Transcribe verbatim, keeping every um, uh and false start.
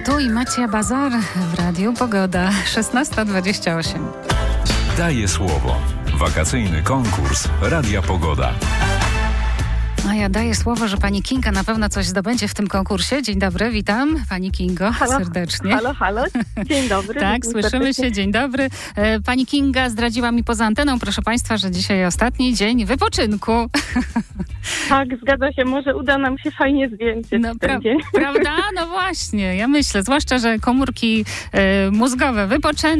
Tu i Macia Bazar w Radiu Pogoda, szesnasta dwadzieścia osiem. Daje słowo. Wakacyjny konkurs Radia Pogoda. A ja daję słowo, że pani Kinga na pewno coś zdobędzie w tym konkursie. Dzień dobry, witam pani Kingo halo, serdecznie. Halo, halo, dzień dobry. Tak, słyszymy się, dzień dobry. Pani Kinga zdradziła mi poza anteną, proszę państwa, że dzisiaj ostatni dzień wypoczynku. Tak, zgadza się, może uda nam się fajnie zdjęcie. No, pra- prawda? No właśnie, ja myślę, zwłaszcza, że komórki y, mózgowe wypoczęte,